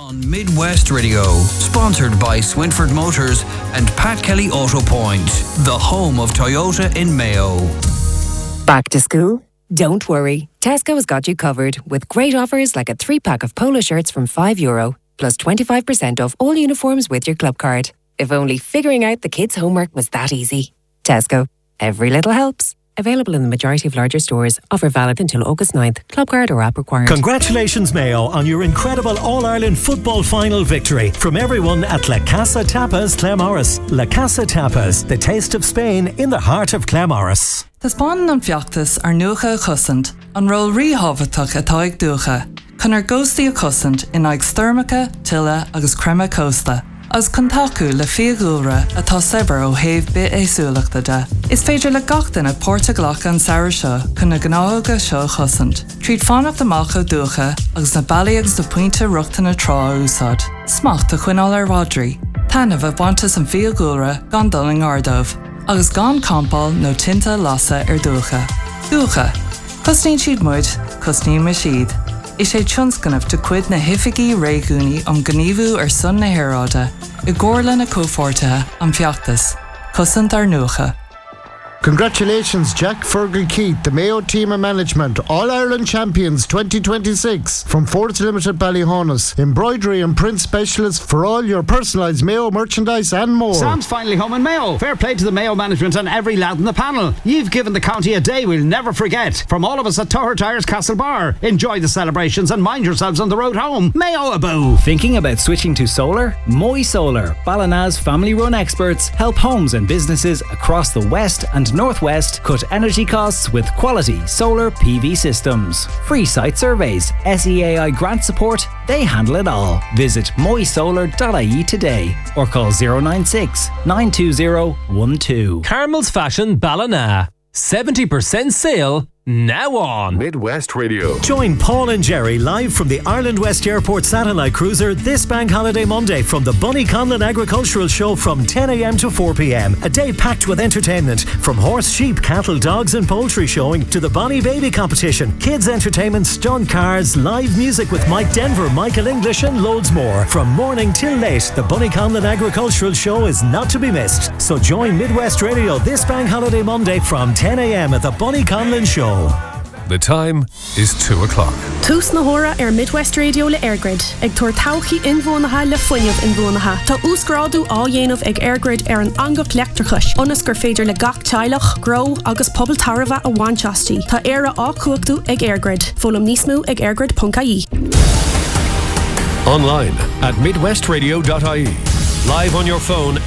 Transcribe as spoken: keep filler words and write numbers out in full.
On Midwest Radio, sponsored by Swinford Motors and Pat Kelly Auto Point, the home of Toyota in Mayo. Back to school? Don't worry. Tesco has got you covered with great offers like a three-pack of polo shirts from five euro, plus twenty-five percent off all uniforms with your club card. If only figuring out the kids' homework was that easy. Tesco. Every little helps. Available in the majority of larger stores. Offer valid until August ninth. Club card or app required. Congratulations, Mayo, on your incredible All-Ireland football final victory. From everyone at La Casa Tapas, Claremorris. La Casa Tapas, the taste of Spain in the heart of Claremorris. Tá spáin an fiachtas ar nuacha a chusant, an rol ríhabhatach atá ag dúcha, chun ar góstaí a chusant in ag styrmacha, tilla agus crema costa. As contacu le fiagúra atá sebar ó héh bit éasúlachta de. Is féidir le gachtain a Portaglach an saoir seo chun na gnága seo chusant. Tríd fánacht amach ó dúcha agus na bailíags do puinte ruachta na trá úsad. Smacht a chuinál ar Rodri. Tanamh a bhaintas an fiagúra gan doling ardómh. Agus gan campáil nó tinta lasa ar dúcha. Dúcha. Cosnín siad muid, cosnín me siad. Is sé tionscanmh de cuid na hifigií réigúnaí am gníomhú ar son na hairáide, i gcomharla na cófortathe an fiachtas. Cosant ar nuacha. Congratulations, Jack Fergal Keith, the Mayo team and management, All-Ireland champions twenty twenty-six from Fords Limited Ballyhonus. Embroidery and print specialists for all your personalised Mayo merchandise and more. Sam's finally home in Mayo. Fair play to the Mayo management and every lad in the panel. You've given the county a day we'll never forget. From all of us at Toher Tyres Castlebar, enjoy the celebrations and mind yourselves on the road home. Mayo above. Thinking about switching to solar? Moy Solar, Ballina's family-run experts, help homes and businesses across the west and northwest cut energy costs with quality solar P V systems. Free site surveys, S E A I grant support, they handle it all. Visit moy solar dot I E today or call zero nine six, nine two zero, one two. Carmel's Fashion Ballina. seventy percent sale now on Midwest Radio. Join Paul and Jerry live from the Ireland West Airport satellite cruiser this Bank Holiday Monday from the Bunny Conlon Agricultural Show from ten a.m. to four p.m. A day packed with entertainment from horse, sheep, cattle, dogs and poultry showing to the Bonnie Baby competition, kids entertainment, stunt cars, live music with Mike Denver, Michael English and loads more. From morning till late, the Bunny Conlon Agricultural Show is not to be missed. So join Midwest Radio this Bank Holiday Monday from ten a.m. at the Bunny Conlon Show. The time is two o'clock. Tús na hóra ar Midwest Radio le Airgrid. Ag tuair tauchaí inbhuanaithe le foiineamh inbhuanaithe. Tá úsgrádu á dhéanamh ag Airgrid ar an angacht leachtarchais. Ionas gur féidir le gach teilech, grow agus pobl tarbha a bhainteastí. Tá éire á cuachtú ag Airgrid. Fólam níos mó ag airgrid dot I E. Online at midwest radio dot I E. Live on your phone